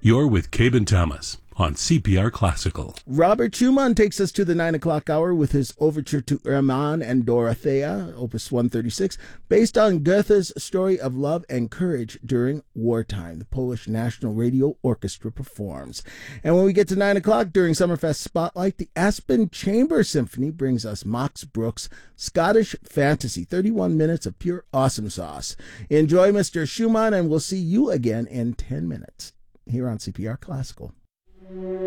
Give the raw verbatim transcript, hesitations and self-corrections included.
You're with Cabe Thomas on C P R Classical. Robert Schumann takes us to the nine o'clock hour with his overture to Erman and Dorothea, opus one thirty-six, based on Goethe's story of love and courage during wartime. The Polish National Radio Orchestra performs. And when we get to nine o'clock during Summerfest Spotlight, the Aspen Chamber Symphony brings us Max Bruch's Scottish Fantasy, thirty-one minutes of pure awesome sauce. Enjoy Mister Schumann, and we'll see you again in ten minutes here on C P R Classical.